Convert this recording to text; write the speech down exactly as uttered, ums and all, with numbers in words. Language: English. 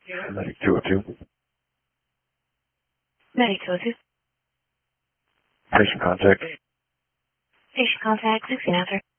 Medic two oh two. Medic two oh two. Patient contact. Patient contact, sixteen answer.